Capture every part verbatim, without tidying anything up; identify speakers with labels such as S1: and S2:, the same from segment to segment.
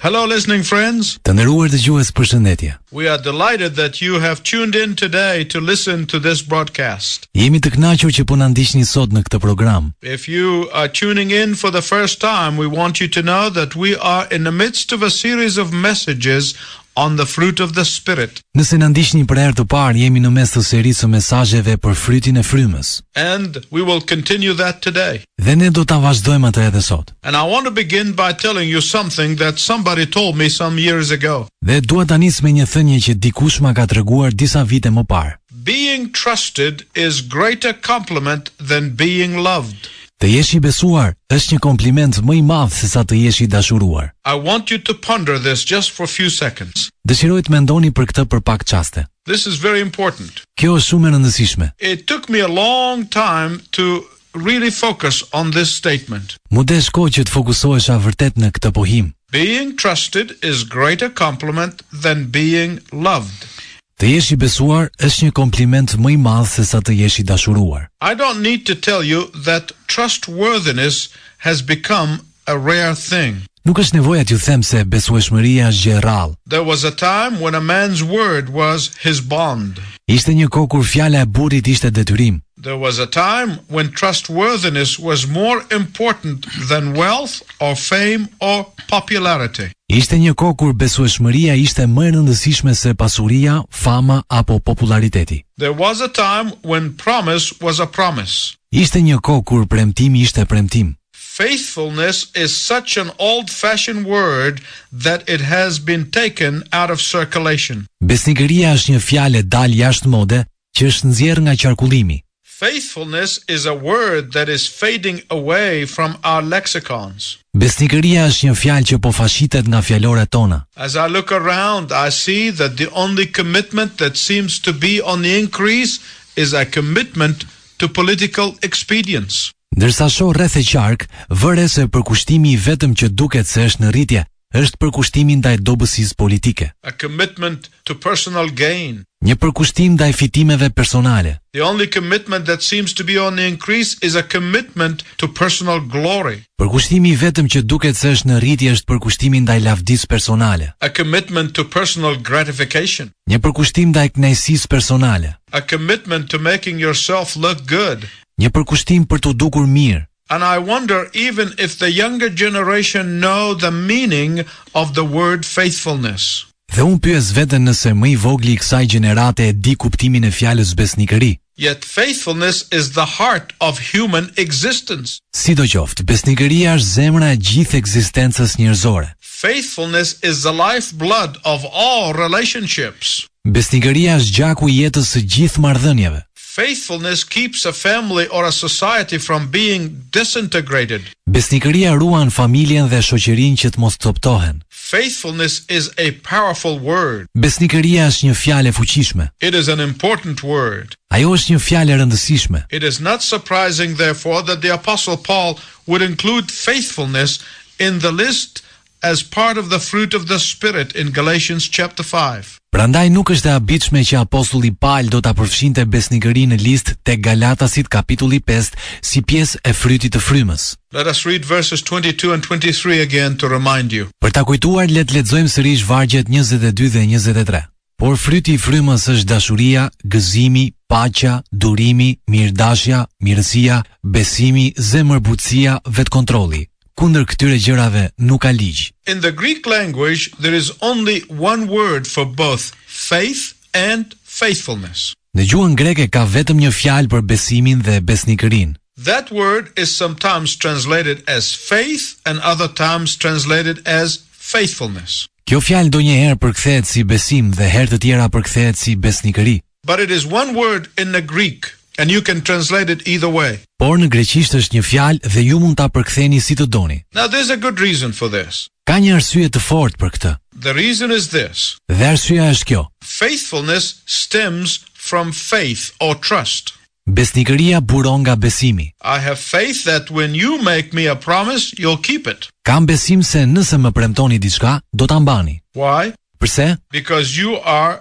S1: Hello listening friends.
S2: Të nderuar dëgjues, përshëndetje.
S1: We are delighted that you have tuned in today to listen to this broadcast.
S2: Jemi të kënaqur që po na ndiqni sot në këtë program.
S1: If you are tuning in for the first time, we want you to know that we are in the midst of a series of messages on the fruit of the Spirit.
S2: Nëse na ndiqni për herë të parë, jemi në mes të serisë së mesazheve për frytin e frymës.
S1: And we will continue that today.
S2: Dhe ne do ta vazhdojmë atë edhe sot.
S1: And I want to begin by telling you something that somebody told me some years ago.
S2: Dhe dua ta nis me një thënie që dikush ma ka treguar disa vite më parë.
S1: Being trusted is greater compliment than being loved.
S2: Të jesh i besuar është një kompliment më i madh se sa të jesh i dashuruar.
S1: I want you to ponder this just for a few seconds.
S2: Dëshiroj të mendoni për këtë për pak çaste.
S1: This is very important.
S2: Kjo është shumë e rëndësishme.
S1: It took me a long time to really focus on this statement.
S2: Mu desh kohë që të fokusohesha vërtet në këtë pohim.
S1: Being trusted is greater compliment than being loved.
S2: Të jesh i besuar është një kompliment më i madh se sa të jesh i dashuruar.
S1: I don't need to tell you that trustworthiness has become a rare thing.
S2: Nuk është nevoja t'ju them se besueshmëria është gjë e rrallë.
S1: There was a time when a man's word was his bond.
S2: Ishte një kohë kur fjala e burrit ishte detyrim.
S1: There was a time when trustworthiness was more important than wealth or fame or popularity.
S2: Ishte një kohë kur besueshmëria ishte më e rëndësishme se pasuria, fama apo populariteti.
S1: There was a time when promise was a promise.
S2: Ishte një kohë kur premtimi ishte premtim.
S1: Faithfulness is such an old-fashioned word that it has been taken out of circulation.
S2: Besnikëria është një fjalë e dalë jashtë mode që është nxjerrë nga qarkullimi.
S1: Faithfulness is a word that is fading away from our lexicons.
S2: Besnikëria është një fjalë që po fashitet nga fjaloret tona.
S1: As I look around, I see that the only commitment that seems to be on the increase is a commitment to political expedience.
S2: Ndërsa shoh rreth e qark, vëre se përkushtimi i vetëm që duket se është në rritje, është përkushtimi ndaj dobësisë politike.
S1: A commitment to personal gain.
S2: Një përkushtim ndaj fitimeve personale.
S1: The only commitment that seems to be on the increase is a commitment to personal glory.
S2: Përkushtimi i vetëm që duket se është në rritje është përkushtimi ndaj lavdisë personale.
S1: A commitment to personal gratification.
S2: Një përkushtim ndaj kënaqësisë personale.
S1: A commitment to making yourself look good.
S2: Një përkushtim për të dukur mirë.
S1: And I wonder even if the younger generation know the meaning of the word faithfulness.
S2: Dhe unë pyes veten nëse më i vogli i kësaj gjenerate e di kuptimin e fjalës besnikëri.
S1: Yet faithfulness is the heart of human existence.
S2: Sidoqoftë, besnikëria është zemra e gjithë ekzistencës njerëzore.
S1: Faithfulness is the lifeblood of all relationships.
S2: Besnikëria është gjaku i jetës së gjithë marrëdhënieve.
S1: Faithfulness keeps a family or a society from being disintegrated.
S2: Besnikëria ruan familjen dhe shoqërinë që të mos coptohen.
S1: Faithfulness is a powerful word.
S2: Besnikëria është një fjalë e fuqishme.
S1: It is an important word.
S2: Ajo është një fjalë e rëndësishme.
S1: It is not surprising therefore that the Apostle Paul would include faithfulness in the list as part of the fruit of the Spirit in Galatians chapter five.
S2: Prandaj nuk është e habitshme që apostulli Paul do ta përfshinte besnikërinë në listë tek Galatasit kapitulli pesë si pjesë e frytit të frymës.
S1: Let us read verses twenty-two and twenty-three again to remind you.
S2: Për ta kujtuar, le të lexojmë sërish vargjet njëzet e dy dhe njëzet e tre. Por fryti i frymës është dashuria, gëzimi, paqja, durimi, mirëdashja, mirësia, besimi, zemërbutësia, vetkontrolli. Kundër këtyre gjërave nuk ka ligj.
S1: In the Greek language, there is only one word for both faith and faithfulness.
S2: Në gjuhën greke ka vetëm një fjalë për besimin dhe besnikërinë.
S1: That word is sometimes translated as faith and other times translated as faithfulness.
S2: Kjo fjalë ndonjëherë përkthehet si besim dhe herë të tjera përkthehet si besnikëri.
S1: But it is one word in the Greek, and you can translate it either way.
S2: Por në greqisht është një fjalë dhe ju mund ta përktheni si të doni.
S1: Now there's a good reason for this.
S2: Ka një arsye të fortë për këtë.
S1: The reason is this.
S2: Dhe arsyeja është kjo.
S1: Faithfulness stems from faith or trust.
S2: Besnikëria buron nga besimi.
S1: I have faith that when you make me a promise, you'll keep it.
S2: Kam besim se nëse më premtoni diçka, do ta mbani.
S1: Why?
S2: Pse?
S1: Because you are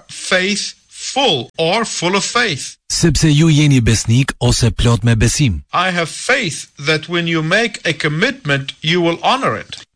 S1: faithful or full of faith.
S2: Sepse ju jeni besnik ose plot me besim.
S1: I have faith that when you make a commitment, you will honor it.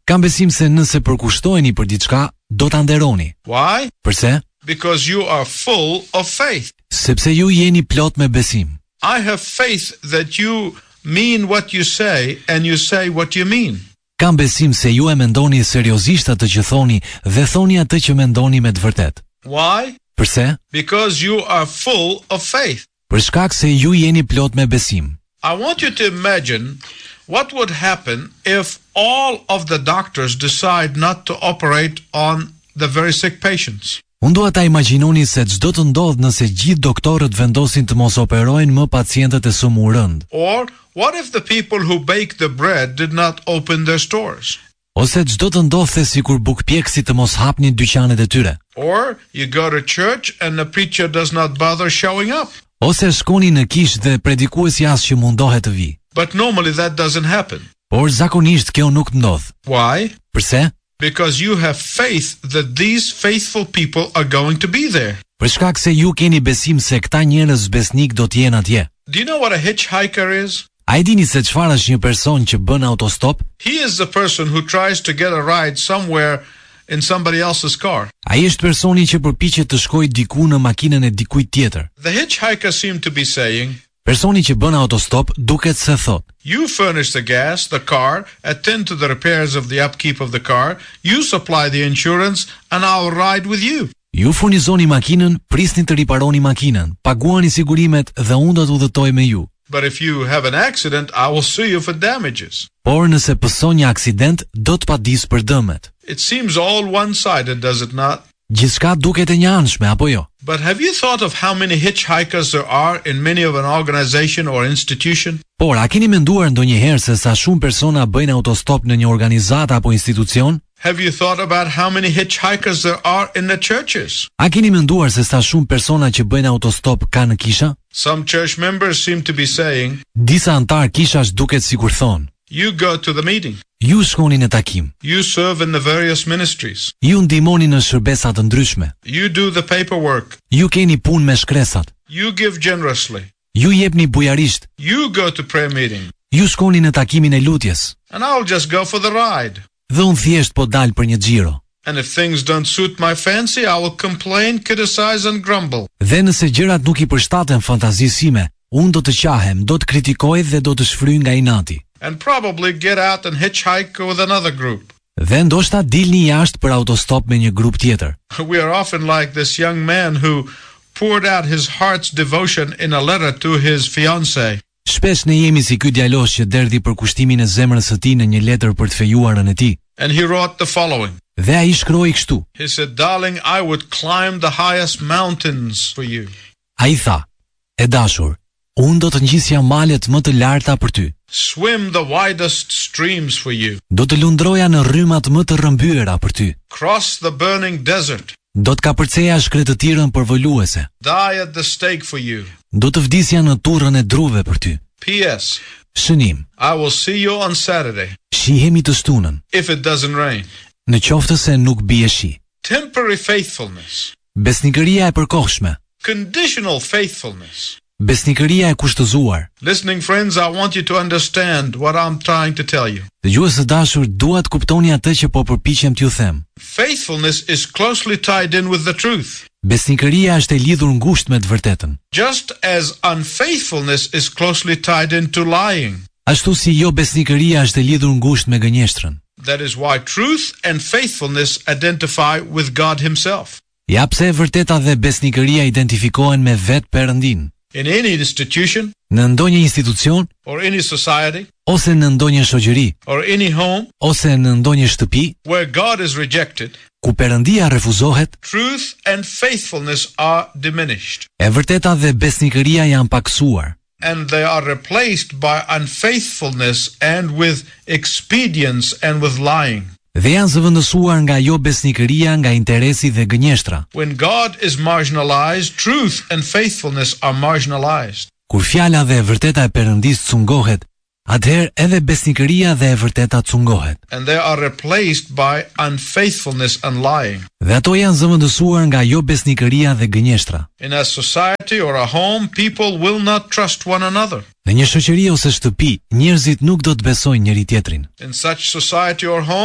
S2: Kam besim se nëse përkushtoheni për diçka, do ta nderoni.
S1: Why?
S2: Përse?
S1: Because you are full of faith.
S2: Sepse ju jeni plot me besim.
S1: I have faith that you mean what you say and you say what you mean.
S2: Kam besim se ju e mendoni seriozisht atë që thoni dhe thoni atë që mendoni me të vërtet.
S1: Why?
S2: Përse?
S1: Because you are full of faith.
S2: Për shkak se ju jeni plot me besim.
S1: I want you to imagine what would happen if all of the doctors decide not to operate on the very sick patients.
S2: Unë dua ta imagjinoni se çdo të ndodh nëse gjithë doktorët vendosin të mos operojnë më pacientët e sëmurënd.
S1: Or what if the people who bake the bread did not open their stores?
S2: Ose çdo të ndodhte sikur bukpjekësit të mos hapnin dyqanet e tyre.
S1: Or you go to church and the preacher does not bother showing up.
S2: Ose shkoni në kishë dhe predikuesi as që mundohet të vi.
S1: But normally that doesn't happen.
S2: Por zakonisht kjo nuk ndodh.
S1: Why?
S2: Përse?
S1: Because you have faith that these faithful people are going to be there.
S2: Për shkak se ju keni besim se këta njerëz besnik do të jenë atje.
S1: Do you know what a hitchhiker is?
S2: A e dini se çfarë është një person që bën autostop?
S1: He is the person who tries to get a ride somewhere in somebody else's car.
S2: Ai është personi që përpiqet të shkojë diku në makinën e dikujt tjetër.
S1: The hitchhiker seemed to be saying,
S2: personi që bën autostop duket se thot:
S1: you furnish the gas, the car, attend to the repairs of the upkeep of the car, you supply the insurance, and I'll ride with you.
S2: Ju furnizoni makinën, prisni të riparoni makinën, paguani sigurimet dhe unë do të udhëtoj me ju.
S1: But if you have an accident, I will sue you for damages.
S2: Por nëse pëson një aksident, do të padis për dëmet.
S1: It seems all one-sided, does it not?
S2: Gjithçka duket e njëanshme, apo jo?
S1: But have you thought of how many hitchhikers there are in many of an organization or institution?
S2: Por, a keni menduar ndonjëherë se sa shumë persona bëjnë autostop në një organizatë apo institucion?
S1: Have you thought about how many hitchhikers there are in the churches?
S2: A keni menduar se sa shumë persona që bëjnë autostop ka në kisha?
S1: Some church members seem to be saying,
S2: disa antar kishash duket sikur thon,
S1: you go to the meeting.
S2: Ju shkoni në takim.
S1: You serve in the various ministries.
S2: Ju ndihmoni në shërbesa të ndryshme.
S1: You do the paperwork.
S2: Ju keni punë me shkresat.
S1: You give generously.
S2: Ju jepni bujarisht.
S1: You go to prayer meeting.
S2: Ju shkoni në takimin e lutjes.
S1: And I'll just go for the ride.
S2: Dhe unë thjesht po dal për një xhiro.
S1: And if things don't suit my fancy, I will complain, criticize and grumble.
S2: Dhe nëse gjërat nuk i përshtaten fantazisë sime, unë do të qahem, do të kritikoj dhe do të shfryj nga inati.
S1: And probably get out and hitchhike with another group.
S2: Dhe ndoshta dilni jashtë për autostop me një grup tjetër.
S1: We are often like this young man who poured out his heart's devotion in a letter to his fiancée.
S2: Shpesh ne jemi si ky djalosh që derdhi për kushtimin e zemrës së tij në një letër për të fejuarën e tij.
S1: And he wrote the following.
S2: Dhe ai shkroi kështu.
S1: He said, darling, I would climb the highest mountains for you.
S2: Ai tha, e dashur, unë do të ngjisja malet më të larta për ty.
S1: Swim the widest streams for you.
S2: Do të lundroja në rrymat më të rrëmbyera për ty.
S1: Cross the burning desert.
S2: Do të kapërceja shkretëtirën përvoluese.
S1: Die at the stake for you.
S2: Do të vdisja në turrën e druve për ty.
S1: P S.
S2: Shënim.
S1: I will see you on Saturday.
S2: Shihemi të shtunën.
S1: If it doesn't rain.
S2: Në qoftë se nuk bie shi.
S1: Temporary faithfulness.
S2: Besnikëria e përkohshme.
S1: Conditional faithfulness.
S2: Besnikëria e kushtëzuar.
S1: Listening friends, I want you to understand what I'm trying to tell you.
S2: Dëgjues të dashur, dua të kuptoni atë që po përpiqem t'ju them.
S1: Faithfulness is closely tied in with the truth.
S2: Besnikëria është e lidhur ngushtë me të vërtetën.
S1: Just as unfaithfulness is closely tied into lying.
S2: Ashtu si jo besnikëria është e lidhur ngushtë me gënjeshtrën.
S1: That is why truth and faithfulness identify with God himself.
S2: Ja pse e vërteta dhe besnikëria identifikohen me vetë Perëndin.
S1: In any institution,
S2: në ndonjë institucion,
S1: or any society,
S2: ose në ndonjë shoqëri,
S1: or any home,
S2: ose në ndonjë shtëpi,
S1: where God is rejected,
S2: ku Perëndia refuzohet,
S1: truth and faithfulness are diminished.
S2: E vërteta dhe besnikëria janë paksuar.
S1: And they are replaced by unfaithfulness and with expedience and with lying.
S2: Dhe janë zëvendësuar nga jo besnikëria, nga interesi dhe gënjeshtra.
S1: When God is marginalized, truth and faithfulness are marginalized.
S2: Kur fjala dhe e vërteta e Perëndisë cungohet, atëherë edhe besnikëria dhe e vërteta cungohet.
S1: And they are replaced by unfaithfulness and lying.
S2: Dhe ato janë zëvendësuar nga jo besnikëria dhe gënjeshtra.
S1: In a society or a home, people will not trust one another.
S2: Në një shoqëri ose shtëpi, njerëzit nuk do të besojnë njëri tjetrin.
S1: In such society or home,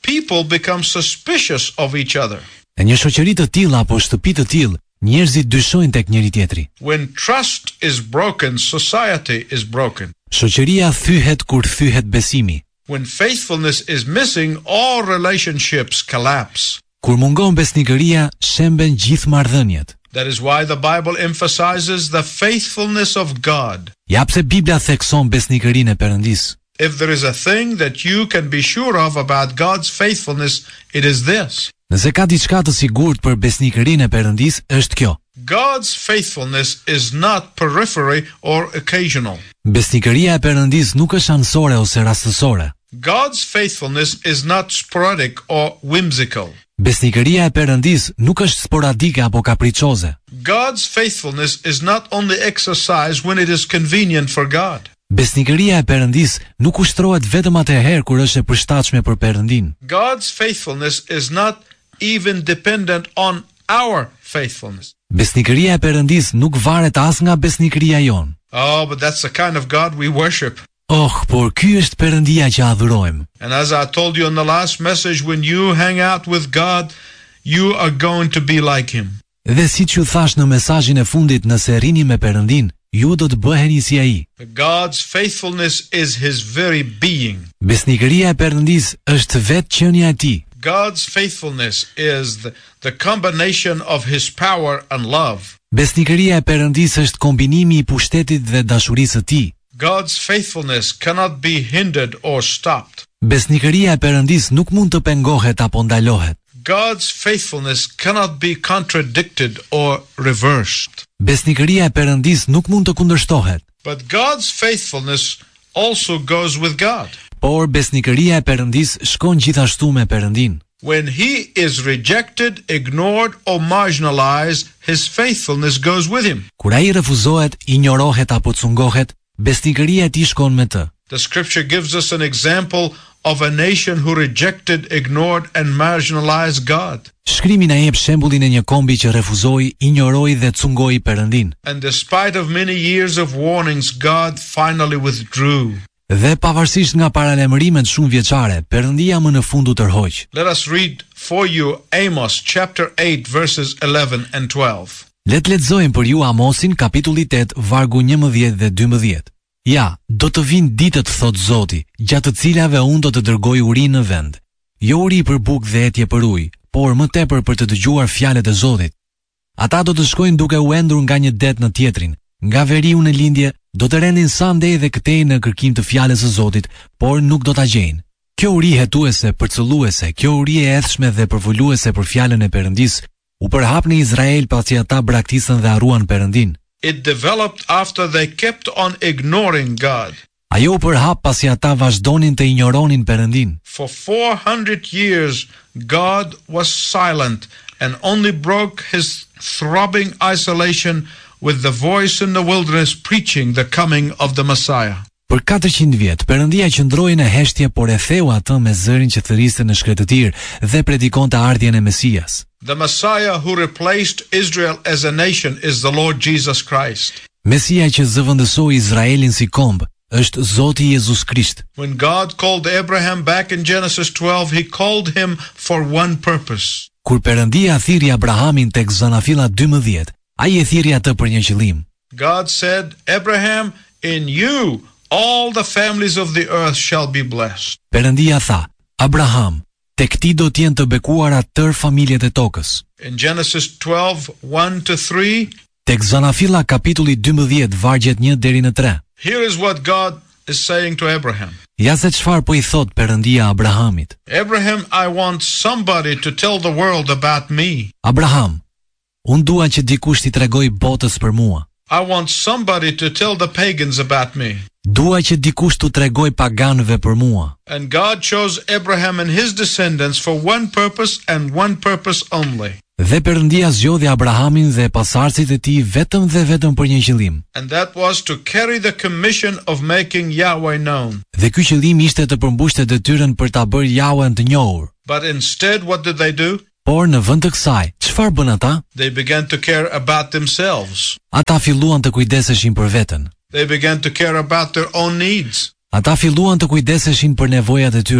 S1: people become suspicious of each other.
S2: Në një shoqëri të tillë apo shtëpi të tillë, njerëzit dyshojnë tek njëri tjetri.
S1: When trust is broken, society is broken.
S2: Shoqëria thyhet kur thyhet besimi.
S1: When faithfulness is missing, all relationships collapse.
S2: Kur mungon besnikëria, shemben gjithë marrëdhëniet.
S1: That is why the Bible emphasizes the faithfulness of God.
S2: Ja pse Bibla thekson besnikërinë e Perëndis.
S1: If there is a thing that you can be sure of about God's faithfulness, it is this.
S2: Nëse ka diçka të sigurt për besnikërinë e Perëndis, është kjo.
S1: God's faithfulness is not periphery or occasional.
S2: Besnikëria e Perëndis nuk është anësore ose rastësore.
S1: God's faithfulness is not sporadic or whimsical.
S2: Besnikëria e Perëndis nuk është sporadike apo kapriçoze.
S1: God's faithfulness is not only exercised when it is convenient for God.
S2: Besnikëria e Perëndis nuk ushtrohet vetëm atëherë kur është e përshtatshme për Perëndin.
S1: God's faithfulness is not even dependent on our faithfulness.
S2: Besnikëria e Perëndis nuk varet as nga besnikëria jon.
S1: Oh, but that's the kind of God we worship.
S2: Oh, por ky është Perëndia që adhurojmë.
S1: And as I told you in the last message, when you hang out with God, you are going to be like him.
S2: Dhe siç ju thash në mesazhin e fundit, nëse rrini me Perëndin, ju do të bëheni si ai.
S1: God's faithfulness is his very being.
S2: Besnikëria e Perëndis është vetë qenia e tij.
S1: God's faithfulness is the, the combination of his power and love.
S2: Besnikëria e Perëndis është kombinimi i pushtetit dhe dashurisë së tij.
S1: God's faithfulness cannot be hindered or stopped.
S2: Besnikëria e Perëndis nuk mund të pengohet apo ndalohet.
S1: God's faithfulness cannot be contradicted or reversed.
S2: Besnikëria e Perëndis nuk mund të kundërshtohet.
S1: But God's faithfulness also goes with God.
S2: Por besnikëria e Perëndis shkon gjithashtu me Perëndin.
S1: When he is rejected, ignored or marginalized, his faithfulness goes with him.
S2: Kur ai refuzohet, injorohet apo cungohet, besnikëria e tij shkon me të.
S1: The scripture gives us an example of a nation who rejected, ignored and marginalized God.
S2: Shkrimi na jep shembullin e një kombi që refuzoi, injoroi dhe cungoi Perëndin.
S1: And despite of many years of warnings, God finally withdrew.
S2: Dhe pavarësisht nga paralajmërimet shumë vjeçare, Perëndia më në fund u tërhoq.
S1: Let us read for you Amos chapter eight verses eleven and twelve.
S2: Le të lexojmë për ju Amosin kapitulli tetë vargu njëmbëdhjetë dhe dymbëdhjetë. Ja, do të vinë ditët, thot Zoti, gjatë të cilave unë do të dërgoj uri në vend. Jo uri për bukë dhe etje për ujë, por më tepër për të dëgjuar fjalët e Zotit. Ata do të shkojnë duke u endur nga një det në tjetrin, nga veriu në lindje, do të rendin sa ndej dhe këtej në kërkim të fjalës së Zotit, por nuk do ta gjejnë. Kjo uri hetuese, përcëlluese, kjo uri e edhshme dhe përvoluese për fjalën e Perëndis, u përhap në Izrael pasi ata braktisën dhe harruan Perëndin.
S1: It developed after they kept on ignoring God.
S2: Ajo u përhap pasi ata vazhdonin të injoronin Perëndin.
S1: For four hundred years, God was silent and only broke his throbbing isolation with the voice in the wilderness preaching the coming of the Messiah.
S2: Për katërqind vjet, Perëndia qëndroi në heshtje, por e theu atë me zërin që thëriste në shkretëtir dhe predikonte ardhjen e Mesias.
S1: The Messiah who replaced Israel as a nation is the Lord Jesus Christ.
S2: Mesia që zëvendësoi Izraelin si komb është Zoti Jezus Krisht.
S1: When God called Abraham back in Genesis twelve, he called him for one purpose.
S2: Kur Perëndia thirrri Abrahamin tek Zanafilla dymbëdhjetë, ai e thirrri atë për një qëllim.
S1: God said, Abraham, in you all the families of the earth shall be blessed.
S2: Perëndia tha, Abraham, tek ti do të jenë të bekuara tërë familjet e tokës.
S1: In Genesis twelve, one to three,
S2: tek Zanafilla kapitulli dymbëdhjetë vargjet një deri në tre.
S1: Here is what God is saying to Abraham.
S2: Ja se çfarë po i thot Perëndia Abrahamit.
S1: Abraham, I want somebody to tell the world about me.
S2: Abraham, unë dua që dikush t'i tregoj botës për mua.
S1: I want somebody to tell the pagans about me.
S2: Dua që dikush t'u tregoj paganëve për mua.
S1: And God chose Abraham and his descendants for one purpose and one purpose only.
S2: Dhe Perëndia zgjodhi Abrahamin dhe pasardhësit e tij vetëm dhe vetëm për një qëllim.
S1: And that was to carry the commission of making Yahweh known.
S2: Dhe ky qëllim ishte të përmbushte detyrën për ta bërë Yahwen të njohur.
S1: But instead, what did they do?
S2: Por në vend të kësaj, çfarë bën ata?
S1: They began to care about themselves.
S2: Ata filluan të kujdeseshin për veten.
S1: They began to care about their own needs.
S2: Ata filluan të kujdeseshin për nevojat e tyre.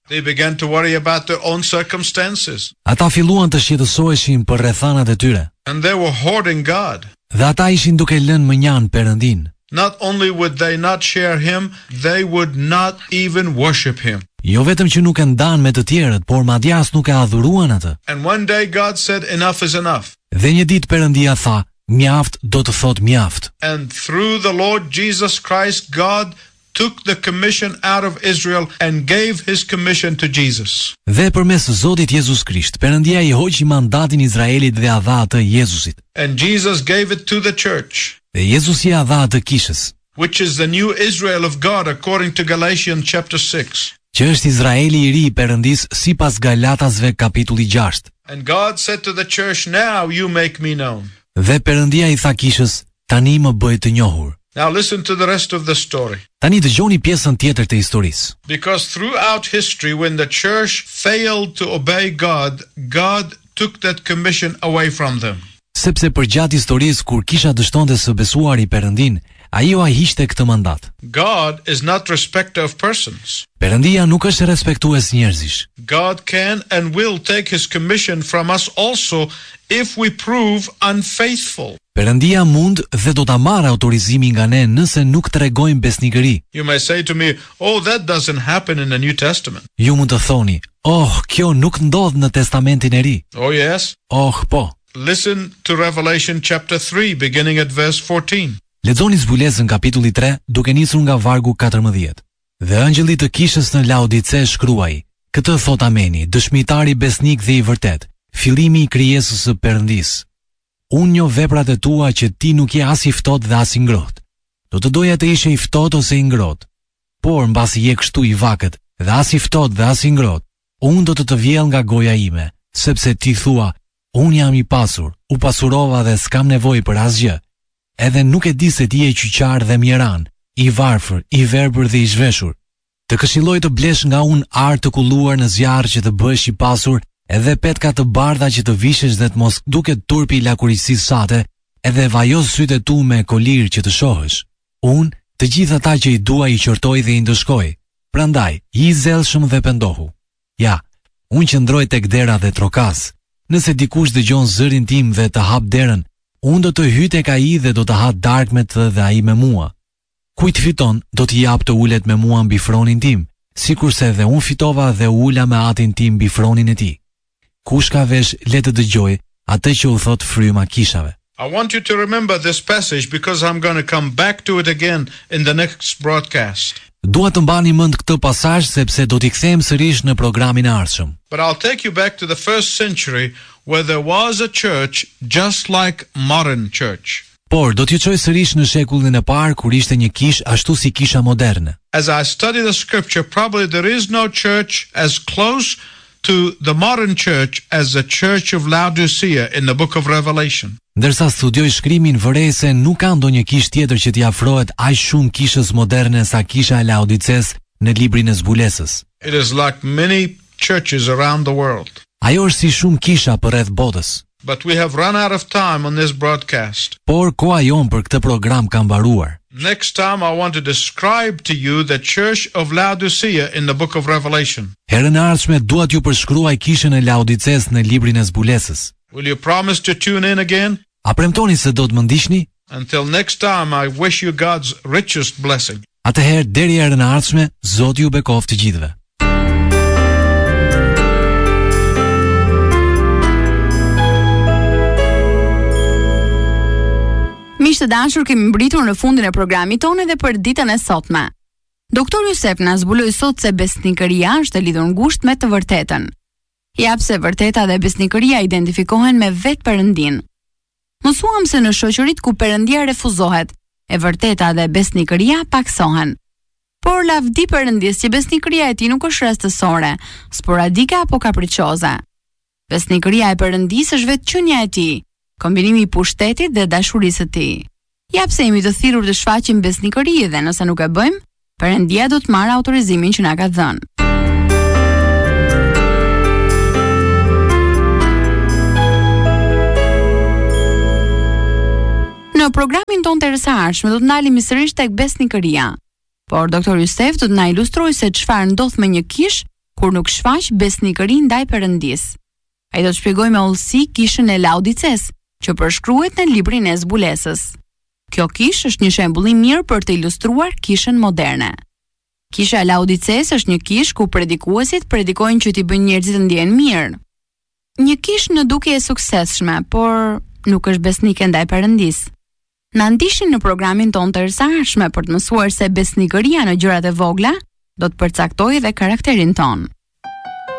S1: They began to worry about their own circumstances.
S2: Ata filluan të shqetësoheshin për rrethanat e tyre.
S1: And they were hoarding God.
S2: Dhe ata ishin duke lënë mënjan Perëndin.
S1: Not only would they not share him, they would not even worship him.
S2: Jo vetëm që nuk e ndan me të tjerët, por madje as nuk e adhuruan atë.
S1: And one day God said, enough is enough.
S2: Dhe një ditë Perëndia tha, mjaft do të thot mjaft.
S1: And through the Lord Jesus Christ, God took the commission out of Israel and gave his commission to Jesus.
S2: Dhe përmes Zotit Jezus Krisht, Perëndia i hoqi mandatin Izraelit dhe a dha atë Jezusit.
S1: And Jesus gave it to the church,
S2: Dhe Jezusi a dha atë kishës,
S1: which is the new Israel of God according to Galatians chapter six.
S2: që është Izraeli i ri i Perëndis sipas Galatasve kapitulli gjashtë.
S1: And God said to the church, now you make me known.
S2: Dhe Perëndia i tha kishës, tani më bëj të njohur.
S1: Now listen to the rest of the story.
S2: Tani dëgjoni pjesën tjetër të historisë.
S1: Because throughout history, when the church failed to obey God, God took that commission away from them.
S2: Sepse përgjatë historisë kur kisha dështonte së besuari Perëndin, ai u hiqte këtë mandat.
S1: God is not respecter of persons.
S2: Perëndia nuk është respektues njerëzish.
S1: God can and will take his commission from us also if we prove unfaithful.
S2: Perëndia mund dhe do ta marrë autorizimin nga ne nëse nuk tregojmë besnikëri.
S1: You may say to me, oh, that doesn't happen in the New Testament.
S2: Ju mund të thoni, "Oh, kjo nuk ndodh në Testamentin e Ri."
S1: Oh, yes.
S2: Oh, po.
S1: Listen to Revelation chapter three, beginning at verse fourteen.
S2: Lexoni zbulesën kapitulli tre, duke nisur nga vargu katërmbëdhjetë. Dhe ëngjëlli të kishës në Laodice shkruaj: Këtë thot Ameni, dëshmitari besnik dhe i vërtet, fillimi i krijesës së Perëndis. Unë njoh veprat e tua që ti nuk je as i ftohtë dhe as i ngrohtë. Do të doja të ishe i ftohtë ose i ngrohtë. Por mbasi je kështu i vakët dhe as i ftohtë dhe as i ngrohtë, unë do të të vjell nga goja ime, sepse ti thua, unë jam i pasur, u pasurova dhe s'kam nevojë për asgjë. Edhe nuk e di se ti je qyqar dhe mjeran, i varfër, i verbër dhe i zhveshur. Të këshilloj të blesh nga unë arë të kulluar në zjarë që të bësh i pasur, edhe petka të bardha që të vishesh dhe të mos duket turpi i lakurisë sate, edhe vajos sytë tu me kolir që të shohësh. Unë, të gjithë ata që i dua i qortoj dhe i ndëshkoj. Prandaj, i zellshëm dhe pendohu. Ja, unë qëndroj tek dera dhe trokas. Nëse dikush dëgjon zërin tim dhe të hap derën, unë do të hyj tek ai dhe do të ha darkmet dhe ai me mua. Kujt fiton, do t'i jap të ulet me mua mbi fronin tim, sikurse dhe unë fitova dhe ula me atin tim mbi fronin e tij. Kush ka vesh, le të dëgjoj atë që u thot fryma kishave.
S1: I want you to remember this passage because I'm going to come back to it again in the next broadcast.
S2: Dua të mbani mend këtë pasazh sepse do t'i kthejmë sërish në programin e ardhshëm.
S1: But I'll take you back to the first century where there was a church just like modern church.
S2: Por do t'ju çoj sërish në shekullin e parë kur ishte një kish ashtu si kisha moderne.
S1: As I study the scripture, probably there is no church as close to the modern church as the church of Laodicea in the book of Revelation.
S2: Ndërsa studioj shkrimin, vërej se nuk ka ndonjë kish tjetër që t'i afrohet aq shumë kishës moderne sa kisha e Laodices në librin e zbulesës.
S1: It is like many churches around the world.
S2: Ajo është si shumë kisha përreth botës.
S1: But we have run out of time on this broadcast.
S2: Por koha jon për këtë program ka mbaruar.
S1: Next time I want to describe to you the church of Laodicea in the book of Revelation.
S2: Herën e ardhshme dua t'ju përshkruaj kishën e Laodices në librin e zbulesës.
S1: Will you promise to tune in again?
S2: A premtoni se do të më ndiqni?
S1: Until next time, I wish you God's richest blessing.
S2: Atëherë deri herën e ardhshme, Zoti ju bekoftë të gjithëve.
S3: Miq të dashur, kemi mbritur në fundin e programit tonë dhe për ditën e sotme. Doktor Jusef na zbuloi sot se besnikëria është e lidhur ngushtë me të vërtetën. Jap se vërteta dhe besnikëria identifikohen me vetë Perëndin. Mësuam se në shoqëritë ku Perëndia refuzohet, e vërteta dhe besnikëria paksohen. Por lavdi Perëndis që besnikëria e tij nuk është rastësore, sporadike apo kapriçoze. Besnikëria e Perëndis është vetë qenia e tij, kombinimi i pushtetit dhe dashurisë së tij. Jap se jemi të thirrur të shfaqim besnikëri dhe nëse nuk e bëjmë, Perëndia do të marrë autorizimin që na ka dhënë. Në programin tonë të rësarshme do të ndalemi sërish tek besnikëria. Por doktor Jusef do të na ilustrojë se çfarë ndodh me një kish kur nuk shfaq besnikëri ndaj Perëndis. Ai do të shpjegojë me hollësi kishën e Laodices, që përshkruhet në librin e Zbulesës. Kjo kishë është një shembull i mirë për të ilustruar kishën moderne. Kisha e Laodices është një kishë ku predikuesit predikojnë që t'i bëjnë njerëzit të ndjehen mirë. Një kishë në dukje e suksesshme, por nuk është besnike ndaj Perëndis. Na ndishin në programin ton të rësashme për të mësuar se besnikëria në gjërat e vogla do të përcaktojë dhe karakterin ton.